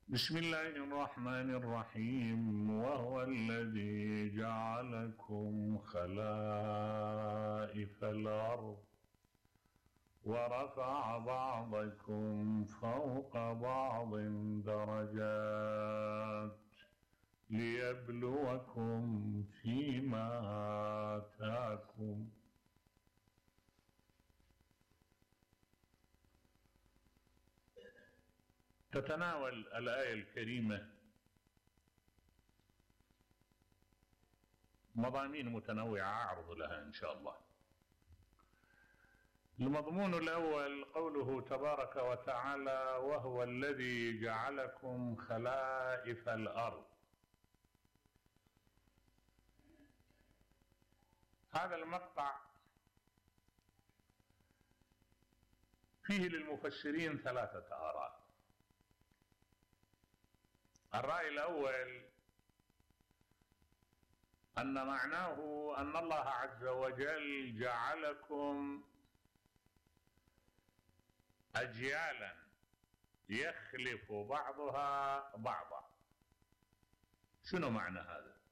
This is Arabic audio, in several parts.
بسم الله الرحمن الرحيم. وهو الذي جعلكم خلائف الأرض ورفع بعضكم فوق بعض درجات ليبلوكم فيما آتاكم. تتناول الآية الكريمة مضامين متنوعة أعرض لها إن شاء الله. المضمون الأول قوله تبارك وتعالى: وهو الذي جعلكم خلائف الأرض. هذا المقطع فيه للمفسرين ثلاثة آراء. الرأي الأول أن معناه أن الله عز وجل جعلكم أجيالا يخلف بعضها بعضا. شنو معنى هذا؟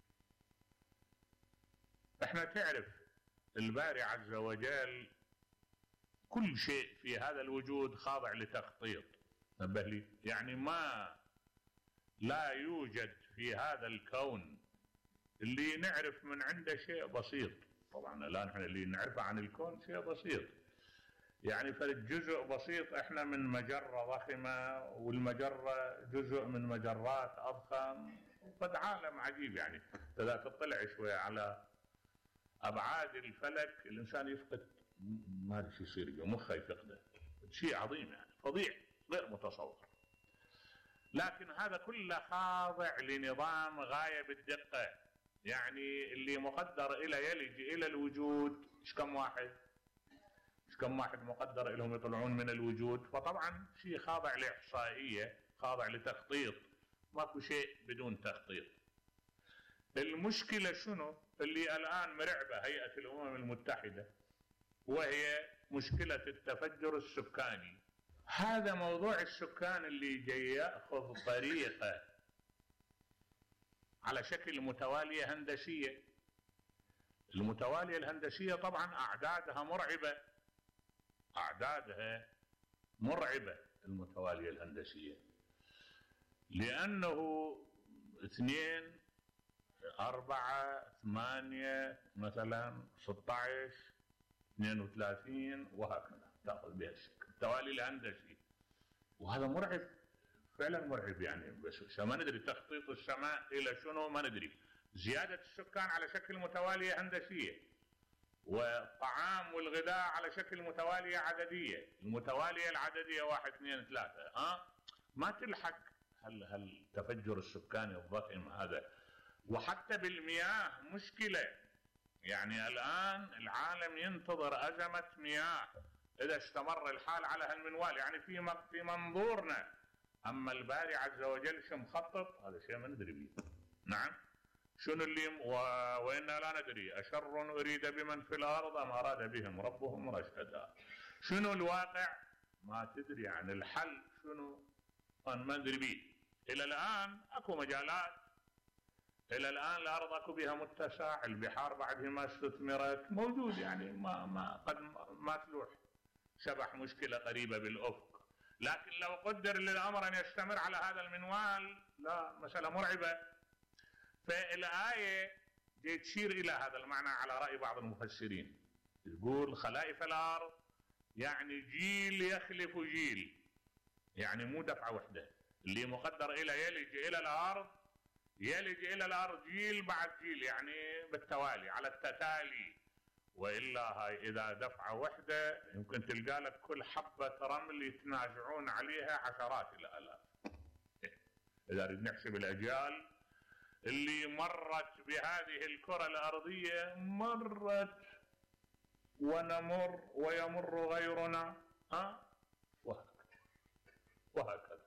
احنا تعرف الباري عز وجل كل شيء في هذا الوجود خاضع لتخطيط. نبه لي، يعني لا يوجد في هذا الكون اللي نعرف من عنده شيء بسيط. طبعا لا، نحن اللي نعرفه عن الكون شيء بسيط، يعني فرد جزء بسيط. احنا من مجرة ضخمة، والمجرة جزء من مجرات أضخم، وقد عالم عجيب. يعني إذا تطلع شوية على أبعاد الفلك الإنسان يفقد، ما أدري شو يصير، مخه يفقده. شيء عظيم يعني فظيع غير متصور. لكن هذا كله خاضع لنظام غاية بالدقة. يعني اللي مقدر إلى يلج إلى الوجود إيش كم واحد مقدر لهم يطلعون من الوجود. فطبعا شيء خاضع لإحصائية، خاضع لتخطيط، ماكو شيء بدون تخطيط. المشكلة شنو؟ اللي الآن مرعبة هيئة الأمم المتحدة، وهي مشكلة التفجر السكاني. هذا موضوع السكان اللي جاي يأخذ طريقة على شكل متوالية هندسية. المتوالية الهندسية طبعا أعدادها مرعبة المتوالية الهندسية، لأنه 2 4 8 مثلا 16 32 وهكذا تأخذ بها الشكل التوالي الهندسي. وهذا مرعب، فعلا مرعب. يعني بس ما ندري تخطيط السماء إلى شنو، ما ندري. زيادة السكان على شكل متوالية هندسية، والطعام والغذاء على شكل متوالية عددية. المتوالية العددية 1 2 3 ما تلحق التفجر السكاني الضخم هذا. وحتى بالمياه مشكلة. يعني الآن العالم ينتظر أزمة مياه إذا استمر الحال على هالمنوال، يعني في منظورنا. أما الباري عز وجل شو مخطط، هذا شيء ما ندري به. نعم، شنو اللي وإنا لا ندري أشر أريد بمن في الأرض أم أراد بهم ربهم رشدا. شنو الواقع ما تدري. عن الحل شنو ما ندري به. إلى الآن أكو مجالات، إلى الآن الأرض أكو بها متسع، البحار بعد ما استثمرت موجود. يعني قد ما تلوح شبح مشكلة قريبة بالأفق. لكن لو قدر للأمر أن يستمر على هذا المنوال، لا، مسألة مرعبة. فالآية تشير إلى هذا المعنى على رأي بعض المفسرين. يقول خلائف الأرض يعني جيل يخلف جيل، يعني مو دفعة وحدة. اللي مقدر إلى يلج إلى الأرض جيل بعد جيل، يعني بالتوالي على التتالي. وإلا هاي إذا دفعة وحدة يمكن تلقى لك كل حبة رمل يتنازعون عليها عشرات الآلاف. إذا نريد نحسب الأجيال اللي مرت بهذه الكرة الأرضية، مرت ونمر ويمر غيرنا، وهكذا.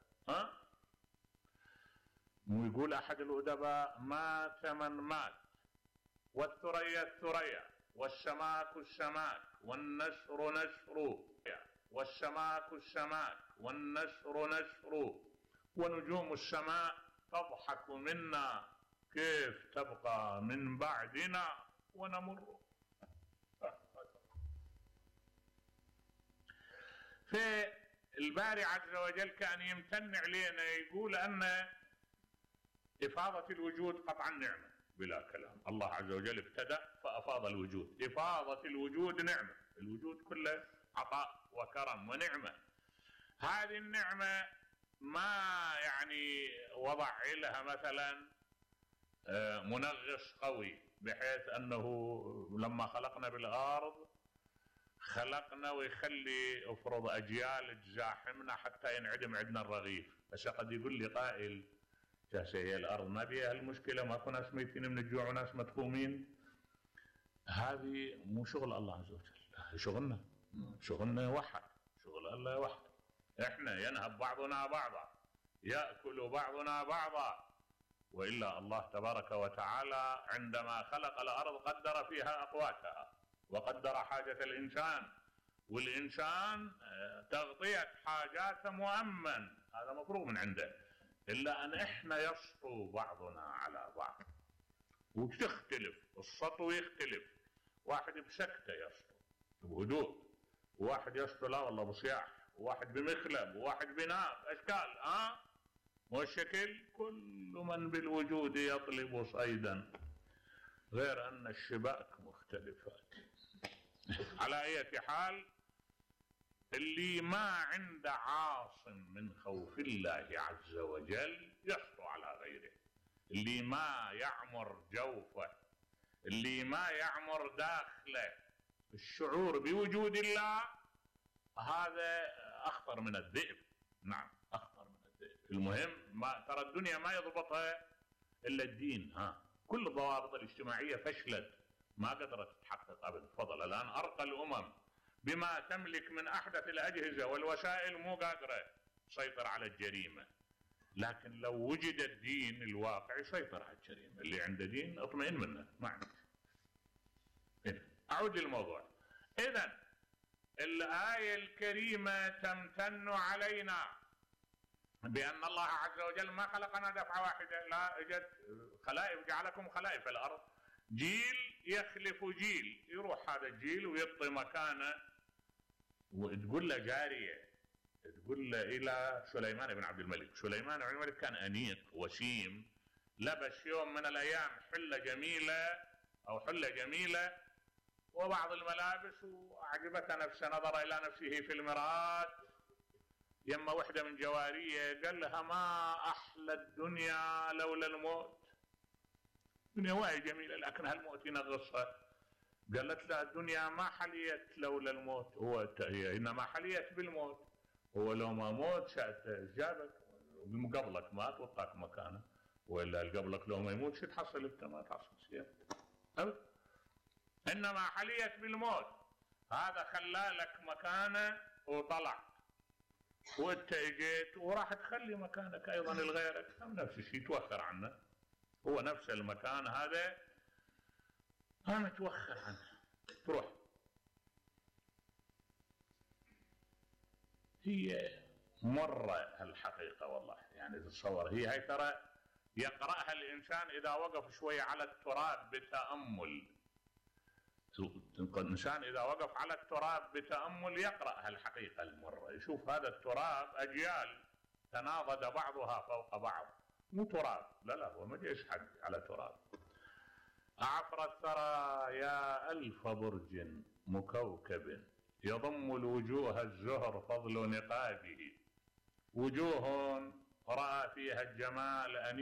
ويقول أحد الأدباء: مات من مات، والثريا الثريا، والسماك السماك، والنسر نسر، والسماك السماك، والنسر نسر، ونجوم السماء تضحك منا كيف تبقى من بعدنا ونمر. فالباري عز وجل كان يمتن علينا، يقول أن إفاضة الوجود قطعا نعمة بلا كلام. الله عز وجل ابتدأ فأفاض الوجود، إفاضة الوجود نعمة، الوجود كله عطاء وكرم ونعمة. هذه النعمة ما يعني وضع لها مثلا منغص قوي بحيث أنه لما خلقنا بالأرض خلقنا ويخلي افرض أجيال تزاحمنا حتى ينعدم عندنا الرغيف. بس قد يقول لي قائل هي الأرض ما فيها المشكلة، ماكو ناس ميتين من الجوع وناس مدفومين. هذه مو شغل الله عز وجل، شغلنا وحد، شغل الله وحد. احنا ينهب بعضنا بعضا، يأكل بعضنا بعضا. وإلا الله تبارك وتعالى عندما خلق الأرض قدر فيها أقواتها وقدر حاجة الإنسان، والإنسان تغطية حاجاته مؤمن، هذا مفروغ من عنده. إلا أن إحنا يسطو بعضنا على بعض وتختلف السطو، يختلف، واحد بسكتة يسطو بهدوء، وواحد يسطو لا والله بصياح، وواحد بمخلب، وواحد بناف، أشكال والشكل. كل من بالوجود يطلب صيدا، غير أن الشباك مختلفات. على أي حال، اللي ما عنده عاصم من خوف الله عز وجل يسطو على غيره، اللي ما يعمر جوفه، اللي ما يعمر داخله الشعور بوجود الله، هذا أخطر من الذئب. نعم أخطر من الذئب. المهم ما ترى الدنيا ما يضبطها إلا الدين. كل الضوابط الاجتماعية فشلت، ما قدرت تتحقق أبدا. تفضل الآن أرقى الأمم بما تملك من أحدث الأجهزة والوسائل مو قادرة تسيطر على الجريمة، لكن لو وجد الدين الواقع يسيطر على الجريمة. اللي عنده دين اطمئن منه، ما عندك. أعود للموضوع. إذن الآية الكريمة تمتن علينا بأن الله عز وجل ما خلقنا دفعة واحدة، لا، اجت خلائف، جعلكم خلائف الأرض، جيل يخلف جيل، يروح هذا الجيل ويبطي مكانه. وتقول له جارية، تقول له إلى سليمان بن عبد الملك. سليمان بن عبد الملك كان أنيق وسيم، لبس يوم من الأيام حلة جميلة وبعض الملابس، وأعجبته نفسه، نظر إلى نفسه في المرآة يما وحدة من جواريه قال لها ما أحلى الدنيا لولا الموت. الدنيا وايد جميلة لكن هالموت ينغصها. قالت له الدنيا ما حليت لولا الموت، هي إنما حليت بالموت. هو لو ما موت جابك قبلك مات وطاك مكانه، وإلا قبلك لو ما يموت شو تحصل انت؟ ما تحصل شيء. إنما حليت بالموت، هذا خلالك مكانه وطلع، وانت اجيت وراح تخلي مكانك ايضا لغيرك، نفس الشيء توخر عنه. هو نفس المكان هذا انا توخر عنه تروح. هي مرة الحقيقة والله، يعني تتصور هي ترى يقرأها الإنسان إذا وقف شوية على التراب بتأمل. الإنسان إذا وقف على التراب بتأمل يقرأ هالحقيقة المرة، يشوف هذا التراب أجيال تناضد بعضها فوق بعض، مو تراب، لا هو ما يشحد على تراب. أعفر الثرى يا ألف برج مكوكب، يضم الوجوه الزهر فضل نقابه، وجوه رأى فيها الجمال